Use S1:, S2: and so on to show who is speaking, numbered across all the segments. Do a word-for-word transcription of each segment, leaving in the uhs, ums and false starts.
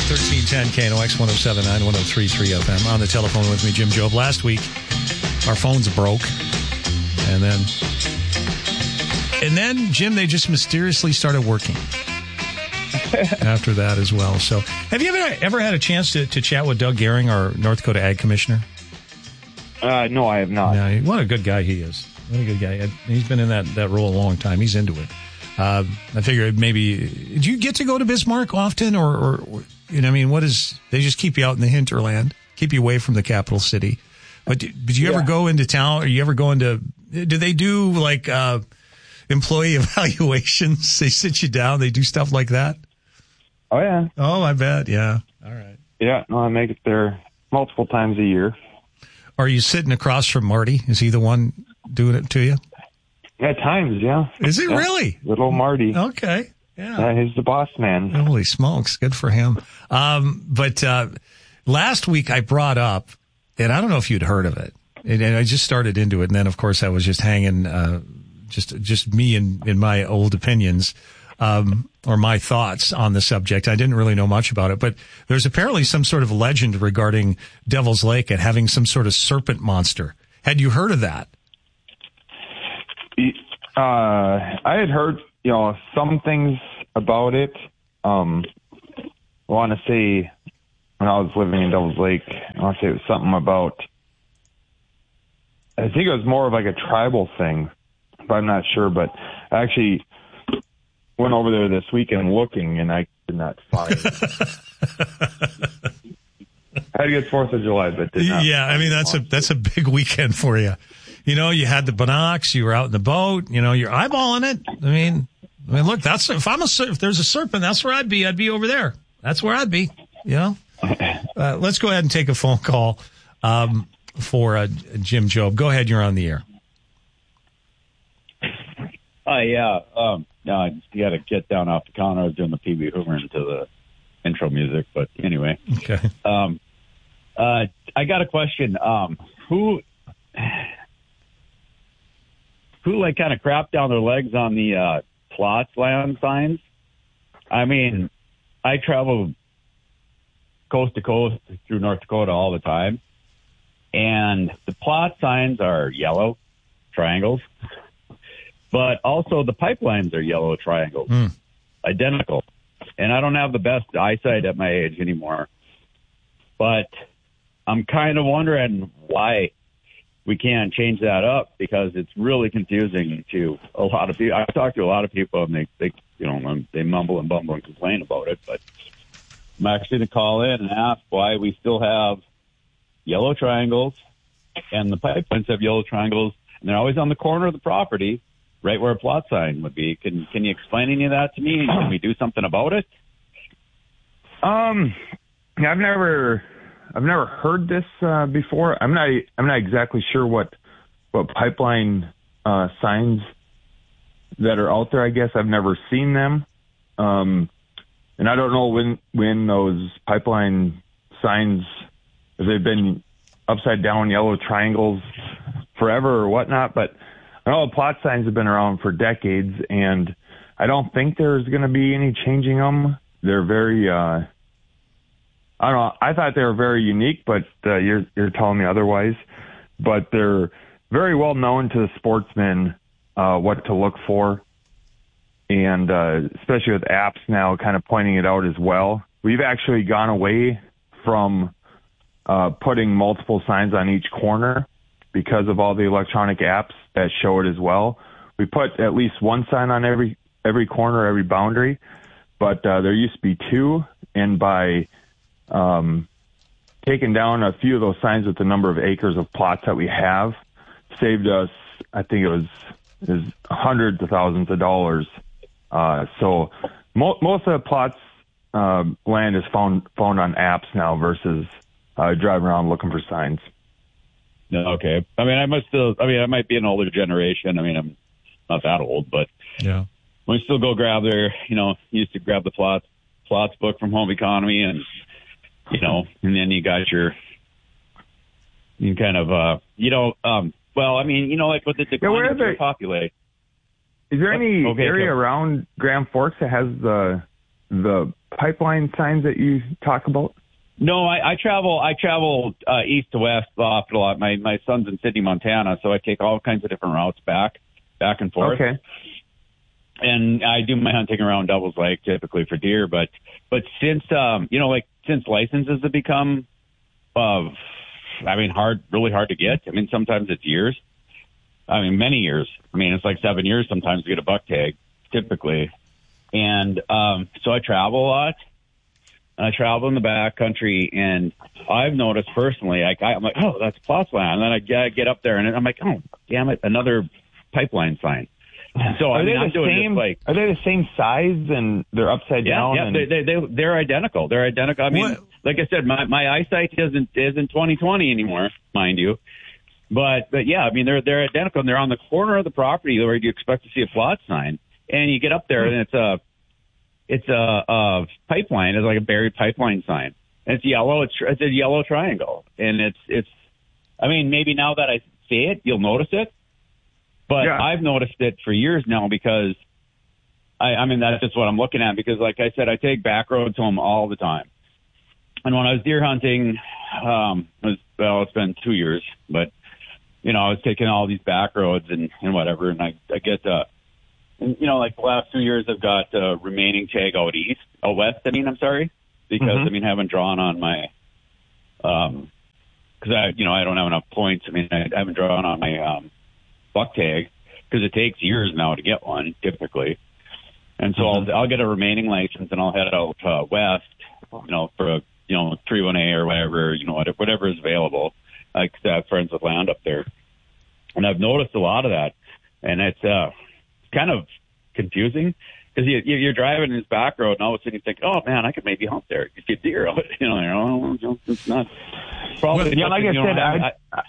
S1: thirteen ten K N O X one oh seven point nine, one oh three point three F M. On the telephone with me, Jim Job. Last week, our phones broke. And then, and then, Jim, they just mysteriously started working after that as well. So, have you ever ever had a chance to, to chat with Doug Gehring, our North Dakota Ag Commissioner?
S2: Uh, no, I have not.
S1: Yeah, what a good guy he is. What a good guy. He's been in that, that role a long time. He's into it. Uh, I figured maybe, do you get to go to Bismarck often? Or, or, you know, I mean, what is, they just keep you out in the hinterland, keep you away from the capital city. But did, did you yeah. ever go into town, or you ever go into, do they do like uh, employee evaluations? They sit you down, they do stuff like that?
S2: Oh, yeah.
S1: Oh, I bet. Yeah. All right.
S2: Yeah, no, I make it there multiple times a year.
S1: Are you sitting across from Marty? Is he the one doing it to you?
S2: At times, yeah.
S1: Is he
S2: yeah.
S1: really?
S2: Little Marty.
S1: Okay. Yeah.
S2: yeah. He's the boss man.
S1: Holy smokes. Good for him. Um, but uh, last week I brought up, and I don't know if you'd heard of it, and, and I just started into it, and then, of course, I was just hanging, uh, just just me and, and my old opinions, um, or my thoughts on the subject. I didn't really know much about it, but there's apparently some sort of legend regarding Devil's Lake and having some sort of serpent monster. Had you heard of that?
S2: Uh, I had heard, you know, some things about it. Um, I want to say when I was living in Devil's Lake, I want to say it was something about, I think it was more of like a tribal thing, but I'm not sure. But I actually went over there this weekend looking, and I did not find it. I had a good fourth of July, but did not.
S1: Yeah, I mean, that's a, that's a big weekend for you. You know, you had the binocs, you were out in the boat, you know, you're eyeballing it. I mean, I mean, look, that's, if I'm a, if there's a serpent, that's where I'd be. I'd be over there. That's where I'd be, you know? Uh, let's go ahead and take a phone call, um, for, uh, Jim Job. Go ahead. You're on the air.
S3: Hi, uh, yeah. Um, no, you got to get down off the counter. I was doing the P B Hoover into the intro music, but anyway.
S1: Okay.
S3: Um, uh, I got a question. Um, who, who like kind of crap down their legs on the uh, plots land signs? I mean, I travel coast to coast through North Dakota all the time, and the plot signs are yellow triangles, but also the pipelines are yellow triangles, mm. identical. And I don't have the best eyesight at my age anymore, but I'm kind of wondering why we can't change that up, because it's really confusing to a lot of people. I've talked to a lot of people, and they, they you know, they mumble and bumble and complain about it. But I'm actually going to call in and ask why we still have yellow triangles, and the pipelines have yellow triangles, and they're always on the corner of the property, right where a plot sign would be. Can Can you explain any of that to me? Can we do something about it?
S2: Um, I've never. I've never heard this uh, before. I'm not. I'm not exactly sure what what pipeline uh, signs that are out there. I guess I've never seen them, um, and I don't know when when those pipeline signs, if they've been upside down yellow triangles forever or whatnot. But I know the plot signs have been around for decades, and I don't think there's going to be any changing them. They're very. Uh, I don't know. I thought they were very unique, but uh, you're you're telling me otherwise. But they're very well known to the sportsmen uh, what to look for, and uh, especially with apps now kind of pointing it out as well. We've actually gone away from uh, putting multiple signs on each corner because of all the electronic apps that show it as well. We put at least one sign on every every corner, every boundary, but uh, there used to be two, and by Um, taking down a few of those signs with the number of acres of plots that we have saved us, I think it was, is hundreds of thousands of dollars. Uh, so mo- most of the plots, uh, land is found, found on apps now versus, uh, driving around looking for signs.
S3: No, okay. I mean, I must still, I mean, I might be an older generation. I mean, I'm not that old, but
S1: yeah,
S3: we still go grab their, you know, used to grab the plots, plots book from Home Economy, and, you know, and then you got your, you kind of, uh, you know, um, well, I mean, you know, like with the declining yeah, population.
S2: Is there any
S3: okay,
S2: area
S3: so,
S2: around Grand Forks that has the the pipeline signs that you talk about?
S3: No, I, I travel. I travel uh, east to west often a lot. My my son's in Sydney, Montana, so I take all kinds of different routes back, back and forth.
S2: Okay.
S3: And I do my hunting around Devil's Lake typically for deer, but but since um you know like since licenses have become, uh, I mean hard, really hard to get. I mean sometimes it's years. I mean many years. I mean it's like seven years sometimes to get a buck tag typically, and um so I travel a lot. And I travel in the back country, and I've noticed personally, I, I'm like, oh, that's Plots land. And then I get, I get up there, and I'm like, oh, damn it, another pipipeline sign. And so
S2: are
S3: I mean,
S2: they
S3: I'm
S2: the
S3: doing
S2: same?
S3: this, like,
S2: are they the same size and they're upside
S3: yeah,
S2: down?
S3: Yeah,
S2: and...
S3: they, they, they, they're identical. They're identical. I mean,
S1: What?
S3: like I said, my, my eyesight isn't isn't twenty twenty anymore, mind you. But but yeah, I mean, they're they're identical, and they're on the corner of the property where you expect to see a plot sign. And you get up there, and it's a It's a, a pipeline. It's like a buried pipeline sign. And it's yellow. It's, it's a yellow triangle. And it's, it's, I mean, maybe now that I say it, you'll notice it. But
S2: yeah.
S3: I've noticed it for years now because I, I mean, that's just what I'm looking at because like I said, I take back roads home all the time. And when I was deer hunting, um, it was, well, it's been two years, but you know, I was taking all these back roads and, and whatever. And I, I get, uh, And, you know, like the last two years, I've got uh, remaining tag out east, out west. I mean, I'm sorry, because
S2: mm-hmm.
S3: I mean, I haven't drawn on my, um, because I, you know, I don't have enough points. I mean, I haven't drawn on my um, buck tag because it takes years now to get one, typically. And so mm-hmm. I'll I'll get a remaining license and I'll head out uh, west, you know, for a you know three one A or whatever, you know, whatever is available. Like I have friends with land up there, and I've noticed a lot of that, and it's uh. kind of confusing because you, you're driving this back road and all of a sudden you think, oh man, I could maybe hunt there. You get deer, you know, you know, it's not probably.
S2: Well, yeah, like I said, I, I,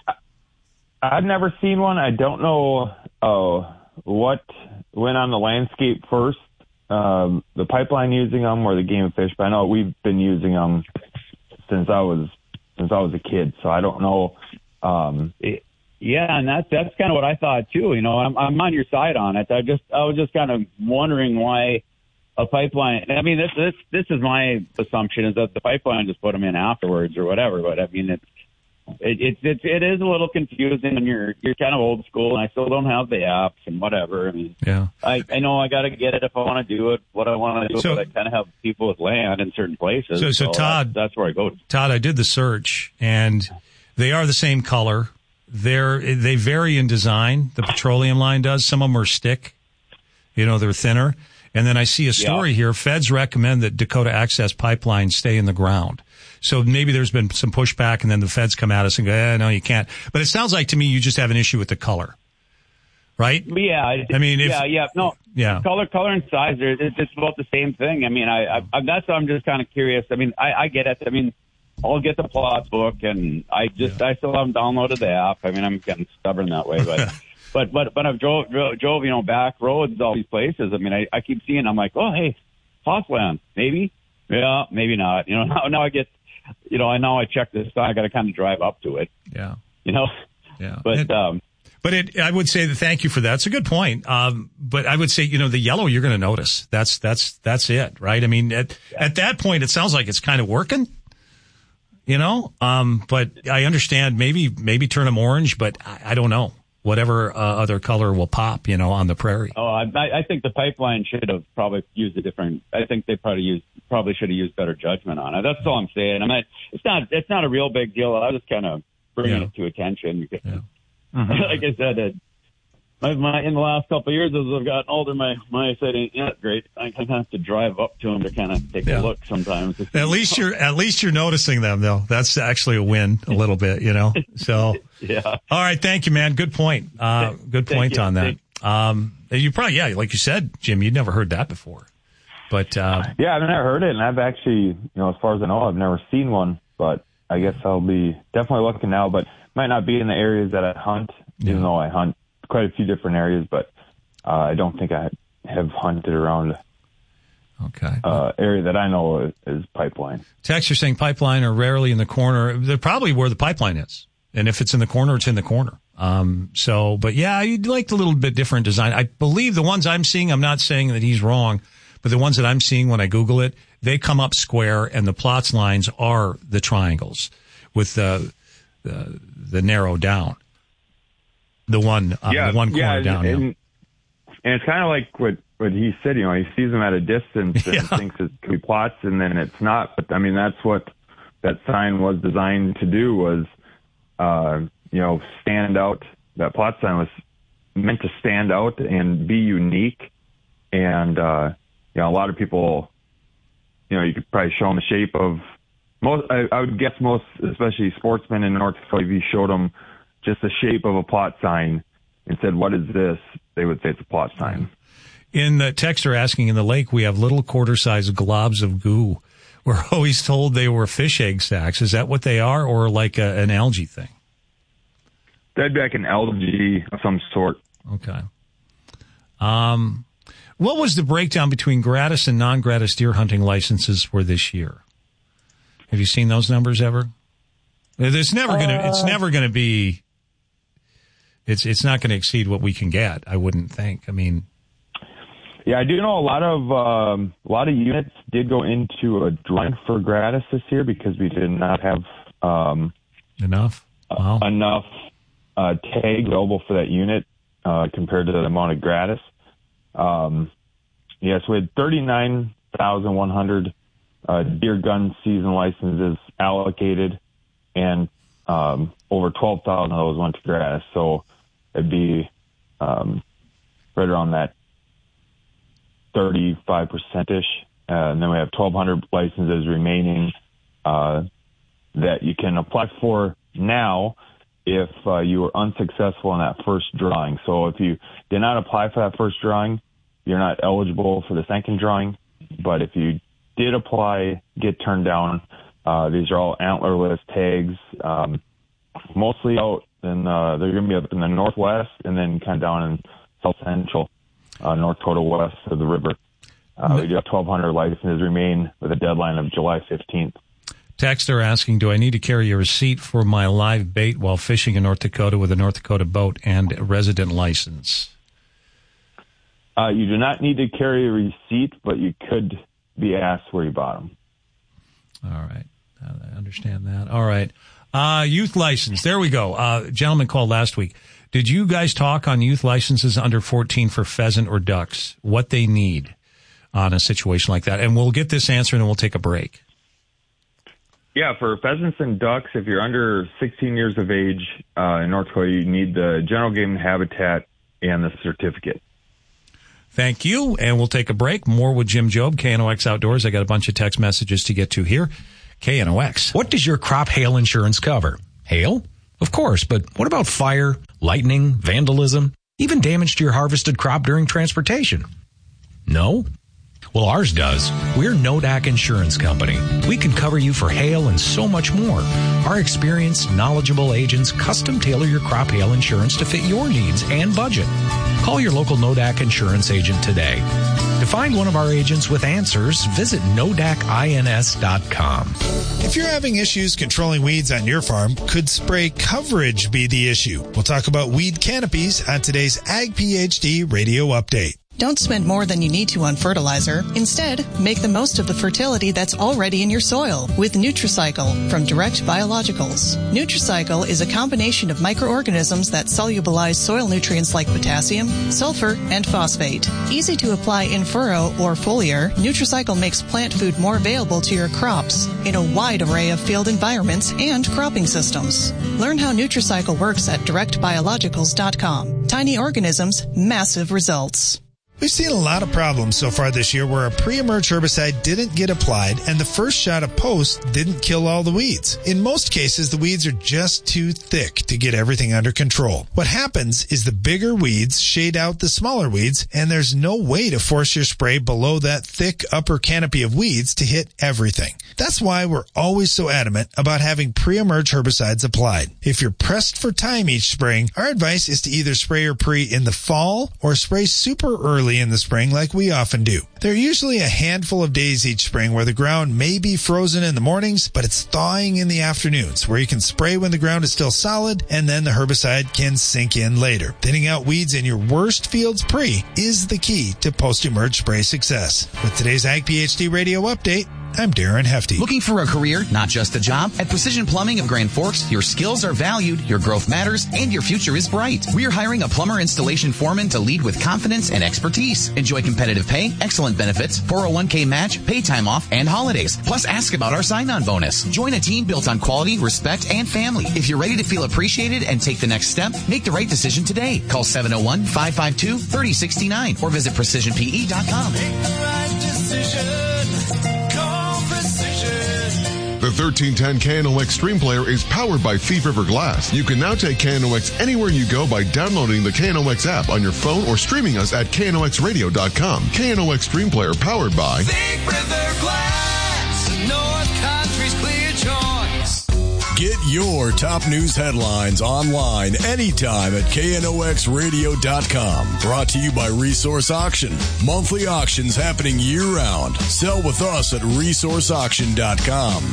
S2: I, I've never seen one. I don't know uh, what went on the landscape first, um, the pipeline using them or the game and fish. But I know we've been using them since I was since I was a kid, so I don't know. Um,
S3: it, Yeah, and that's that's kind of what I thought too. You know, I'm I'm on your side on it. I just I was just kind of wondering why a pipeline. I mean, this this this is my assumption is that the pipeline just put them in afterwards or whatever. But I mean, it's it it it, it is a little confusing, and you're you're kind of old school, and I still don't have the apps and whatever. I mean,
S1: yeah,
S3: I I know I got to get it if I want to do it. What I want to do,
S1: so,
S3: but I kind of have people with land in certain places.
S1: So, so,
S3: so
S1: Todd,
S3: that's, that's where I go.
S1: Todd, I did the search, and they are the same color. They're, they vary in design. The petroleum line does. Some of them are stick. You know, they're thinner. And then I see a story yeah. here. Feds recommend that Dakota Access pipelines stay in the ground. So maybe there's been some pushback and then the feds come at us and go, eh, no, you can't. But it sounds like to me you just have an issue with the color. Right?
S3: Yeah.
S1: I mean, if,
S3: yeah, yeah. No,
S1: yeah.
S3: color, color and size, it's, it's about the same thing. I mean, I, I, I that's why I'm just kind of curious. I mean, I, I get it. I mean, I'll get the plots book, and I just yeah. I still haven't downloaded the app. I mean, I'm getting stubborn that way, but but but but I've drove drove, drove you know back roads all these places. I mean, I, I keep seeing. I'm like, oh hey, Plots land, maybe, yeah, maybe not. You know, now now I get, you know, I know I check this. I got to kind of drive up to it.
S1: Yeah,
S3: you know,
S1: yeah,
S3: but.
S1: It,
S3: um
S1: But it, I would say that thank you for that. It's a good point. Um, but I would say, you know, the yellow you're going to notice. That's that's that's it, right? I mean, at yeah. at that point, it sounds like it's kind of working. You know, um, but I understand maybe, maybe turn them orange, but I, I don't know. Whatever uh, other color will pop, you know, on the prairie.
S3: Oh, I, I think the pipeline should have probably used a different. I think they probably used probably should have used better judgment on it. That's all I'm saying. I mean, it's not it's not a real big deal. I was just kind of bringing
S1: yeah.
S3: it to attention. Because,
S1: yeah.
S3: mm-hmm. Like I said, it, my, my in the last couple of years as I've gotten older, my my eyesight ain't yet great. I kind of have to drive up to them to kind of take
S1: yeah.
S3: a look sometimes.
S1: At least you're at least you're noticing them though. That's actually a win a little bit, you know. So
S3: yeah.
S1: All right, thank you, man. Good point. Uh, good point on that. Um, you probably yeah, like you said, Jim, you'd never heard that before. But uh,
S2: yeah, I've never heard it, and I've actually, you know, as far as I know, I've never seen one. But I guess I'll be definitely looking now. But might not be in the areas that I hunt, yeah. even though I hunt quite a few different areas, but uh, I don't think I have hunted around
S1: okay
S2: uh, area that I know is, is pipeline.
S1: Text, you're saying pipeline are rarely in the corner. They're probably where the pipeline is. And if it's in the corner, it's in the corner. Um, so, but yeah, you'd like a little bit different design. I believe the ones I'm seeing, I'm not saying that he's wrong, but the ones that I'm seeing when I Google it, they come up square, and the plots lines are the triangles with the the, the narrow down, the one uh,
S2: yeah,
S1: the one corner
S2: yeah,
S1: down.
S2: And,
S1: yeah.
S2: and it's kind of like what what he said. You know, he sees them at a distance and
S1: Yeah.
S2: thinks it could be plots, and then it's not. But I mean, that's what that sign was designed to do. Was uh, you know, stand out. That plot sign was meant to stand out and be unique. And, uh, you know, a lot of people, you know, you could probably show them the shape of most, I, I would guess most, especially sportsmen in North Dakota, if you showed them just the shape of a plot sign and said, what is this? They would say it's a plot sign.
S1: In the text are asking, in the lake, we have little quarter-sized globs of goo. We're always told they were fish egg sacs. Is that what they are, or like a, an algae thing?
S2: That'd be like an algae of some sort.
S1: Okay. Um, what was the breakdown between gratis and non-gratis deer hunting licenses for this year? Have you seen those numbers ever? It's never gonna. Uh, it's never gonna be. It's it's not going to exceed what we can get. I wouldn't think. I mean.
S2: Yeah, I do know a lot of um, a lot of units did go into a drawing for gratis this year because we did not have um,
S1: enough wow.
S2: uh, enough uh, tags available for that unit uh, compared to the amount of gratis. Um, yes, we had thirty-nine thousand one hundred uh, deer gun season licenses allocated, and um, over twelve thousand of those went to gratis. So it'd be um, right around that thirty-five percent-ish. Uh, and then we have twelve hundred licenses remaining uh, that you can apply for now if uh, you were unsuccessful in that first drawing. So if you did not apply for that first drawing, you're not eligible for the second drawing. But if you did apply, get turned down, uh, these are all antlerless tags, um, mostly out in, uh, they're going to be up in the northwest and then kind of down in south central, uh, North Dakota west of the river. Uh, we do have twelve hundred licenses remain with a deadline of July fifteenth.
S1: Texter asking, do I need to carry a receipt for my live bait while fishing in North Dakota with a North Dakota boat and a resident license?
S2: Uh, you do not need to carry a receipt, but you could be asked where you bought them.
S1: All right. I understand that. All right. Uh, youth license. There we go. Uh, gentleman called last week. Did you guys talk on youth licenses under fourteen for pheasant or ducks? What they need on a situation like that? And we'll get this answer and we'll take a break.
S2: Yeah, for pheasants and ducks, if you're under sixteen years of age uh, in North Dakota, you need the General Game Habitat and the certificate.
S1: Thank you, and we'll take a break. More with Jim Jobe, K N O X Outdoors. I got a bunch of text messages to get to here. K N O X.
S4: What does your crop hail insurance cover? Hail? Of course, but what about fire, lightning, vandalism, even damage to your harvested crop during transportation? No? Well, ours does. We're Nodak Insurance Company. We can cover you for hail and so much more. Our experienced, knowledgeable agents custom tailor your crop hail insurance to fit your needs and budget. Call your local Nodak Insurance agent today. To find one of our agents with answers, visit nodak ins dot com.
S5: If you're having issues controlling weeds on your farm, could spray coverage be the issue? We'll talk about weed canopies on today's Ag PhD Radio Update.
S6: Don't spend more than you need to on fertilizer. Instead, make the most of the fertility that's already in your soil with Nutricycle from Direct Biologicals. Nutricycle is a combination of microorganisms that solubilize soil nutrients like potassium, sulfur, and phosphate. Easy to apply in furrow or foliar, Nutricycle makes plant food more available to your crops in a wide array of field environments and cropping systems. Learn how Nutricycle works at direct biologicals dot com. Tiny organisms, massive results.
S5: We've seen a lot of problems so far this year where a pre-emerge herbicide didn't get applied and the first shot of Post didn't kill all the weeds. In most cases, the weeds are just too thick to get everything under control. What happens is the bigger weeds shade out the smaller weeds, and there's no way to force your spray below that thick upper canopy of weeds to hit everything. That's why we're always so adamant about having pre-emerge herbicides applied. If you're pressed for time each spring, our advice is to either spray your pre in the fall or spray super early early in the spring like we often do. There are usually a handful of days each spring where the ground may be frozen in the mornings, but it's thawing in the afternoons, where you can spray when the ground is still solid, and then the herbicide can sink in later. Thinning out weeds in your worst fields pre is the key to post-emerge spray success. With today's Ag PhD Radio Update, I'm Darren Hefty.
S7: Looking for a career, not just a job? At Precision Plumbing of Grand Forks, your skills are valued, your growth matters, and your future is bright. We're hiring a plumber installation foreman to lead with confidence and expertise. Enjoy competitive pay, excellent benefits, four oh one k match, pay time off, and holidays. Plus, ask about our sign-on bonus. Join a team built on quality, respect, and family. If you're ready to feel appreciated and take the next step, make the right decision today. Call seven oh one, five five two, three oh six nine or visit precision p e dot com.
S8: Make the right decision.
S9: The thirteen ten K N O X Stream Player is powered by Thief River Glass. You can now take K N O X anywhere you go by downloading the K N O X app on your phone or streaming us at K N O X radio dot com. K N O X Stream Player powered by
S8: Thief River Glass, North Country's clear choice.
S10: Get your top news headlines online anytime at K N O X radio dot com. Brought to you by Resource Auction. Monthly auctions happening year-round. Sell with us at resource auction dot com.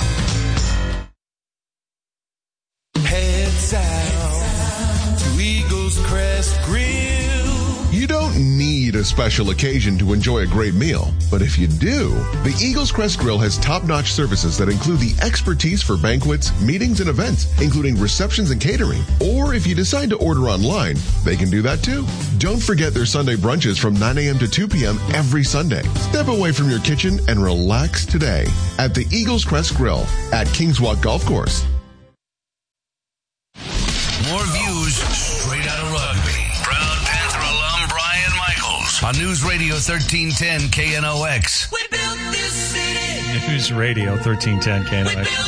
S8: Head south to Eagles Crest Grill.
S9: You don't need a special occasion to enjoy a great meal, but if you do, the Eagles Crest Grill has top-notch services that include the expertise for banquets, meetings, and events, including receptions and catering. Or if you decide to order online, they can do that too. Don't forget their Sunday brunches from nine a.m. to two p.m. every Sunday. Step away from your kitchen and relax today at the Eagles Crest Grill at Kingswalk Golf Course.
S11: More views straight out of Rugby. Proud Panther alum Brian Michaels on News Radio thirteen ten K N O X.
S8: We built this city.
S1: News Radio thirteen ten K N O X.